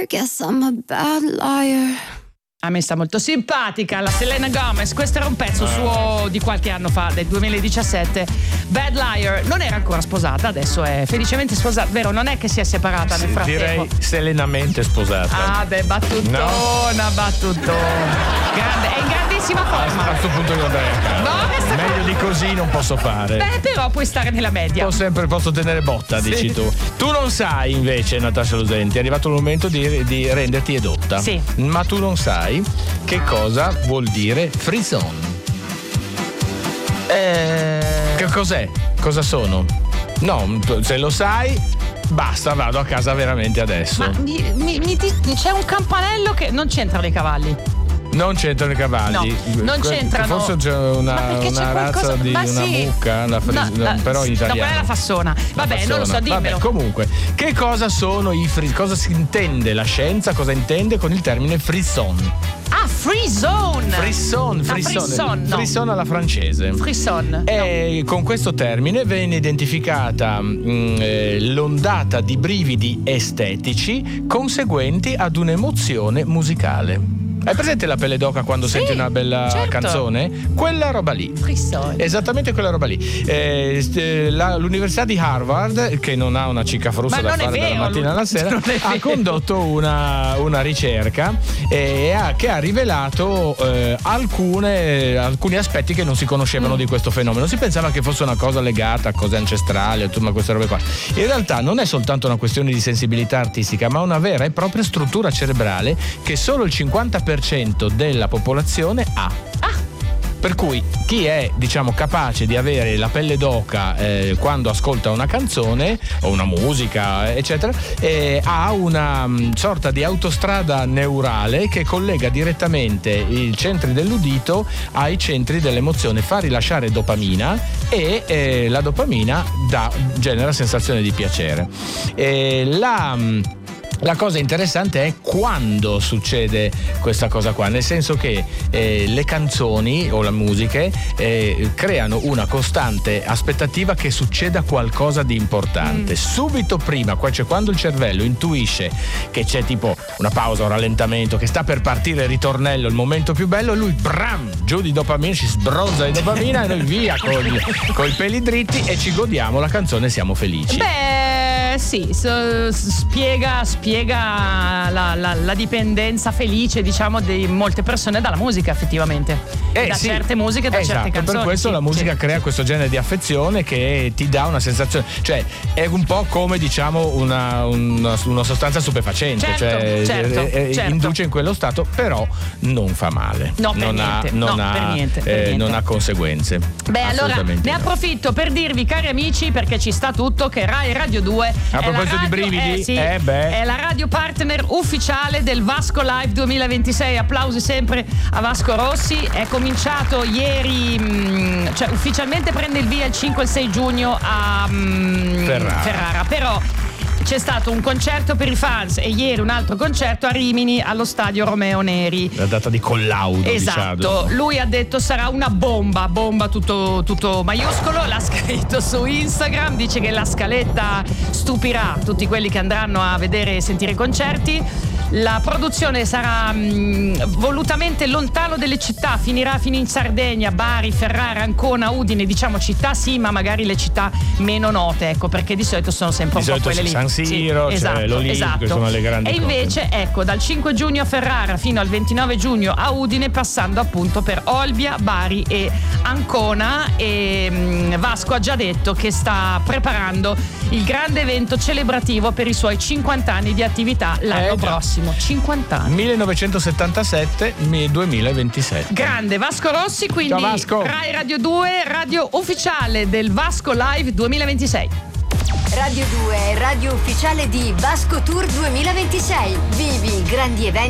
guess I'm a bad liar. A me sta molto simpatica la Selena Gomez. Questo era un pezzo suo di qualche anno fa, del 2017. Bad Liar. Non era ancora sposata, adesso è felicemente sposata, vero? Non è che si è separata nel frattempo. Direi selenamente sposata. Ah beh, battutona, no. Battutona. Grande, è in grandissima forma. A questo punto io andrei a casa. No, meglio di così non posso fare. Beh, però puoi stare nella media. Posso tenere botta, sì. Dici tu. Tu non sai invece, Natascia Losenti, è arrivato il momento di renderti edotta. Sì. Ma tu non sai che cosa vuol dire frisson. Che cos'è? Cosa sono? No, se lo sai, basta, vado a casa veramente adesso. Ma c'è un campanello che non c'entrano i cavalli. Non c'entrano i cavalli. No, non c'entrano. Forse c'è una razza di una mucca, però in italiano. No, quella è la fassona. Vabbè, non lo so, dimmelo. Vabbè, comunque, che cosa sono i cosa si intende la scienza? Cosa intende con il termine frisson? Ah, frisson. Frisson alla francese. Frisson. E con questo termine viene identificata l'ondata di brividi estetici conseguenti ad un'emozione musicale. Hai presente la pelle d'oca quando senti una bella canzone? Quella roba lì. Frisson. Esattamente quella roba lì. L'Università di Harvard, che non ha una cicca frusta da fare dalla mattina alla sera, ha condotto una ricerca che ha rivelato alcuni aspetti che non si conoscevano di questo fenomeno. Si pensava che fosse una cosa legata a cose ancestrali e tutte queste robe qua. In realtà non è soltanto una questione di sensibilità artistica, ma una vera e propria struttura cerebrale che solo il 50% della popolazione ha. Per cui chi è, capace di avere la pelle d'oca quando ascolta una canzone o una musica, eccetera, ha una sorta di autostrada neurale che collega direttamente i centri dell'udito ai centri dell'emozione, fa rilasciare dopamina e la dopamina genera sensazione di piacere. La cosa interessante è quando succede questa cosa qua, nel senso che le canzoni o le musiche creano una costante aspettativa che succeda qualcosa di importante. Subito prima, cioè quando il cervello intuisce che c'è tipo una pausa, un rallentamento, che sta per partire il ritornello, il momento più bello, lui giù di dopamina, ci sbronza di dopamina e noi via con i peli dritti e ci godiamo la canzone e siamo felici. Beh, sì, spiega la dipendenza felice, di molte persone dalla musica, effettivamente. Da certe musiche, da certe canzoni. Per questo la musica crea questo genere di affezione che ti dà una sensazione, cioè è un po' come una sostanza stupefacente, certo. Induce in quello stato, però non fa male. No, non ha conseguenze. Beh, allora ne approfitto per dirvi, cari amici, perché ci sta tutto, che Rai Radio 2 a proposito di brividi, è la radio partner ufficiale del Vasco Live 2026. Applausi sempre a Vasco Rossi. È cominciato ieri, cioè ufficialmente prende il via il 5 e 6 giugno a Ferrara, però c'è stato un concerto per i fans e ieri un altro concerto a Rimini allo stadio Romeo Neri. La data di collaudo. Esatto. Lui ha detto sarà una bomba tutto maiuscolo, l'ha scritto su Instagram, dice che la scaletta stupirà tutti quelli che andranno a vedere e sentire i concerti. La produzione sarà volutamente lontano dalle città, finirà fino in Sardegna, Bari, Ferrara, Ancona, Udine, città sì, ma magari le città meno note, ecco, perché di solito sono sempre un po' quelle lì. San Siro, l'Olimpico, sono le grandi cose. E invece, dal 5 giugno a Ferrara fino al 29 giugno a Udine, passando appunto per Olbia, Bari e Ancona. E Vasco ha già detto che sta preparando il grande evento celebrativo per i suoi 50 anni di attività l'anno prossimo. 50 anni. 1977-2027. Grande Vasco Rossi, quindi ciao Vasco. Rai Radio 2, radio ufficiale del Vasco Live 2026. Radio 2 è radio ufficiale di Vasco Tour 2026. Vivi grandi eventi